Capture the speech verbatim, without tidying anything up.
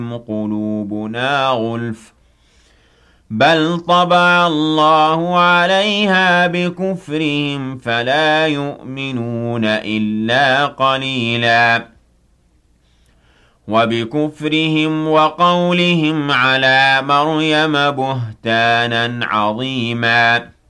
قلوبنا غلف بل طبع الله عليها بكفرهم فلا يؤمنون إلا قليلا وبكفرهم وقولهم على مريم بهتانا عظيما